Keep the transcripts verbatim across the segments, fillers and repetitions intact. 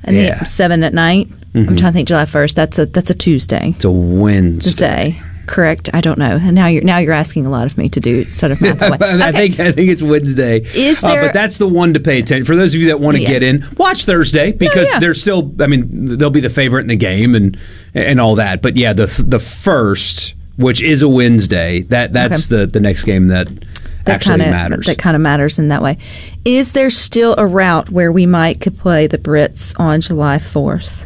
And yeah. the seven at night. Mm-hmm. I'm trying to think. July first. That's a that's a Tuesday. It's a Wednesday. Tuesday. Correct. I don't know. And now you're now you're asking a lot of me to do sort of math. Away. I Okay. think I think it's Wednesday. Is there? Uh, but that's the one to pay attention for those of you that want to Yeah. get in. Watch Thursday because yeah, yeah. they're still. I mean, they'll be the favorite in the game and and all that. But yeah, the the first, which is a Wednesday, that that's Okay. the the next game that, that actually kinda, matters. That kind of matters in that way. Is there still a route where we might could play the Brits on July fourth?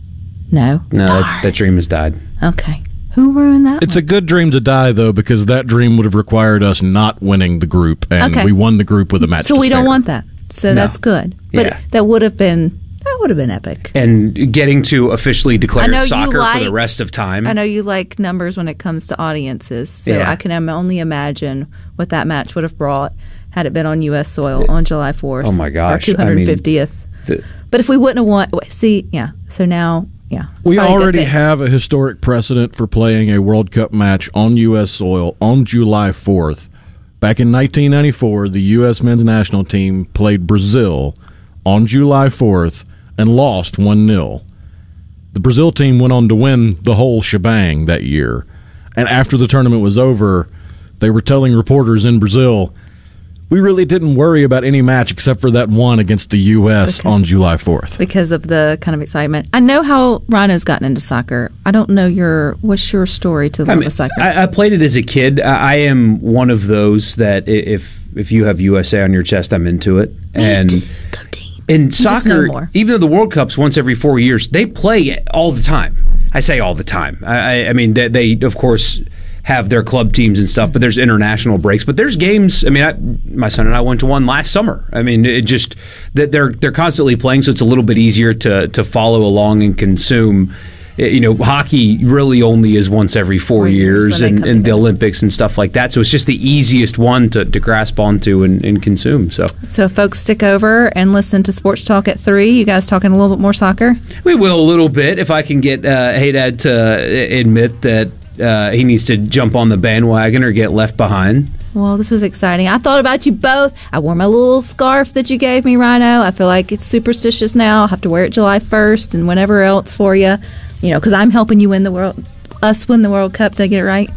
No. no, Darn. that, that dream has died. Okay. Who ruined that? It's one? a good dream to die, though, because that dream would have required us not winning the group, and Okay. we won the group with a match So to we don't spare. want that. So No. that's good. But Yeah. that would have been that would have been epic. And getting to officially declare I know you soccer like- for the rest of time. I know you like numbers when it comes to audiences, so Yeah. I can am- only imagine what that match would have brought had it been on U S soil on July fourth. Oh, my gosh. Our I mean, two hundred fiftieth. the- But if we wouldn't have won, see, yeah. So now, yeah. it's We probably a good already thing. have a historic precedent for playing a World Cup match on U S soil on July fourth. Back in nineteen ninety-four, the U S men's national team played Brazil on July fourth and lost one nil. The Brazil team went on to win the whole shebang that year. And after the tournament was over, they were telling reporters in Brazil, we really didn't worry about any match except for that one against the U S Because- on July fourth. because of the kind of excitement. I know how Rhino's gotten into soccer. I don't know your what's your story to the I love mean, of soccer. I, I played it as a kid. I, I am one of those that i- if if you have U S A on your chest, I'm into it. And Go team. in just know soccer, more. even though the World Cup's once every four years, they play all the time. I say all the time. I, I, I mean, they, they of course have their club teams and stuff, but there's international breaks. But there's games. I mean, I, my son and I went to one last summer. I mean, it just that they're they're constantly playing, so it's a little bit easier to to follow along and consume. You know, hockey really only is once every four, Four years years, when they and, come and the together. Olympics and stuff like that. So it's just the easiest one to, to grasp onto and, and consume. So So if folks stick over and listen to Sports Talk at three, you guys talking a little bit more soccer? we will a little bit if I can get uh, Haydad to admit that uh, he needs to jump on the bandwagon or get left behind. Well, this was exciting. I thought about you both. I wore my little scarf that you gave me, Rhino. I feel like it's superstitious now. I'll have to wear it July first and whenever else for you. You know, because I'm helping you win the world, us win the World Cup. Did I get it right?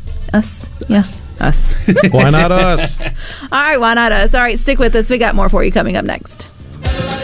Us? Yes. Us. Why not us? All right, why not us? All right, stick with us. We got more for you coming up next.